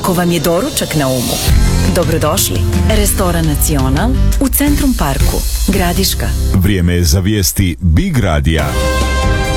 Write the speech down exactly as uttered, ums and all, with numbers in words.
ako vam je doručak na umu, dobrodošli. Restoran Nacional u Centrum Parku, Gradiška. Vrijeme je za vijesti Big Radija.